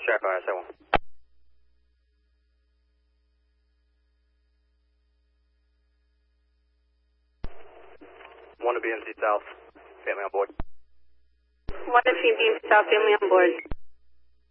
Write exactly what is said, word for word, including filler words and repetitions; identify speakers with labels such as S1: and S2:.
S1: Sheriff, I S one. One to B M C South, family on board.
S2: One to B M C South, family on board.